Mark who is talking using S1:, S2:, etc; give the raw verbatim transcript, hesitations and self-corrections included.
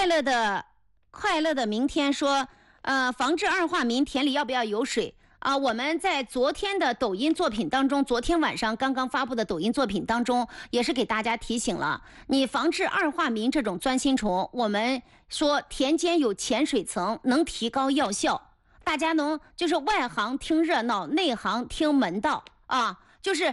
S1: 快乐的快乐的明天说，呃，防治二化民，田里要不要有水？啊，我们在昨天的抖音作品当中，昨天晚上刚刚发布的抖音作品当中，也是给大家提醒了，你防治二化民这种钻心虫，我们说田间有潜水层，能提高药效。大家能就是外行听热闹，内行听门道啊，就是